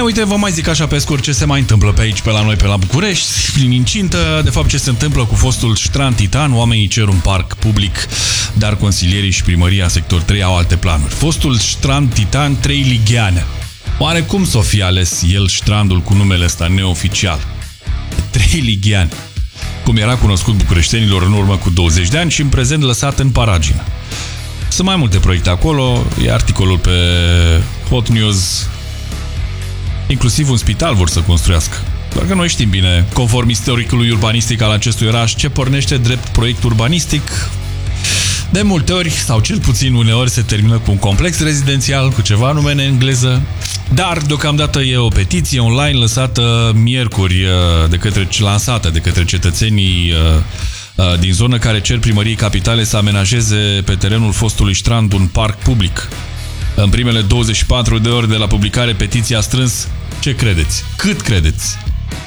uite, vă mai zic așa pe scurt ce se mai întâmplă pe aici, pe la noi, pe la București, prin incintă. De fapt, ce se întâmplă cu fostul Strand Titan. Oamenii cer un parc public, dar consilierii și primăria sector 3 au alte planuri. Fostul Strand Titan, 3 ligheane. Oare cum s-o fi ales el strandul cu numele ăsta neoficial? 3 ligheane. Cum era cunoscut bucureștenilor în urmă cu 20 de ani și în prezent lăsat în paragină. Sunt mai multe proiecte acolo, e articolul pe Hot News. Inclusiv un spital vor să construiască. Doar că noi știm bine, conform istoricului urbanistic al acestui oraș, ce pornește drept proiect urbanistic, de multe ori, sau cel puțin uneori, se termină cu un complex rezidențial, cu ceva nume în engleză. Dar, deocamdată, e o petiție online lăsată miercuri, lansată de către cetățenii din zonă care cer primăriei capitale să amenajeze pe terenul fostului strand un parc public. În primele 24 de ore de la publicare, petiția a strâns, ce credeți? Cât credeți?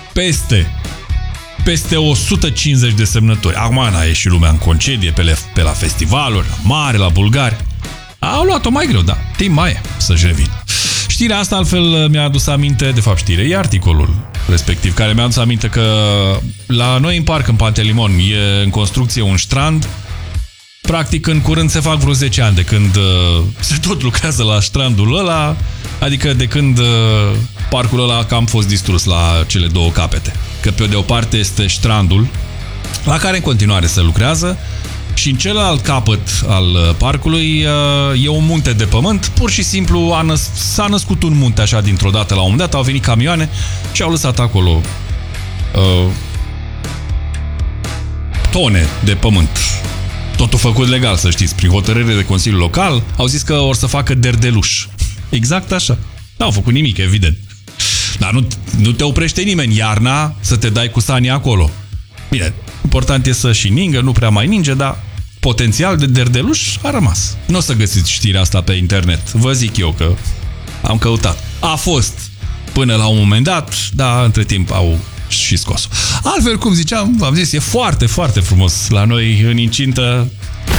Peste 150 de semnături. Acum a ieșit lumea în concedie pe la festivaluri, la mare, la bulgari. Au luat-o mai greu, da. Timp mai e să-și revină. Știrea asta, altfel, mi-a adus aminte, de fapt e articolul respectiv, care mi-a adus aminte că la noi în parc, în Pantelimon, e în construcție un strand. Practic, în curând se fac vreo 10 ani de când se tot lucrează la strandul ăla, adică de când parcul ăla cam fost distrus la cele două capete. Că pe de o parte este strandul, la care în continuare se lucrează, și în celălalt capăt al parcului e un munte de pământ. Pur și simplu s-a născut un munte așa dintr-o dată. La un moment dat au venit camioane și au lăsat acolo tone de pământ. Totul făcut legal, să știți, prin hotărâre de Consiliul Local. Au zis că or să facă derdeluș. Exact așa. N-au făcut nimic, evident. Dar nu te oprește nimeni iarna să te dai cu sanii acolo. Bine, important e să și ningă, nu prea mai ninge, dar potențial de derdeluș a rămas. Nu o să găsiți știrea asta pe internet. Vă zic eu că am căutat. A fost până la un moment dat, dar între timp au și scos-o. Altfel, cum ziceam, v-am zis, e foarte, foarte frumos la noi în incintă.